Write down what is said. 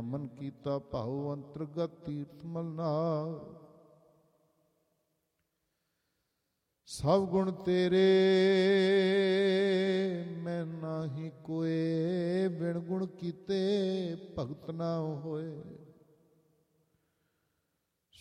ਮਨ ਕੀਤਾ ਭਾਉ ਅੰਤਰਗਤ ਤੀਰਥ ਮਲਨਾ। ਸਭ ਗੁਣ ਤੇਰੇ ਮੈਂ ਨਾਹੀ ਕੋਏ, ਬਿਨ ਗੁਣ ਕੀਤੇ ਭਗਤ ਨਾ ਹੋਏ।